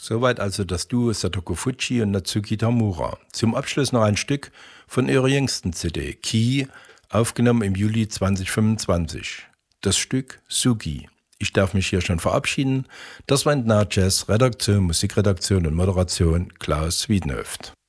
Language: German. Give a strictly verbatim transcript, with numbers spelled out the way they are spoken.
Soweit also das Duo Satoko Fujii und Natsuki Tamura. Zum Abschluss noch ein Stück von ihrer jüngsten C D, Key, aufgenommen im Juli zweitausendfünfundzwanzig. Das Stück Sugi. Ich darf mich hier schon verabschieden. Das war N D R Jazz, Redaktion, Musikredaktion und Moderation Klaus Wiedenhöft.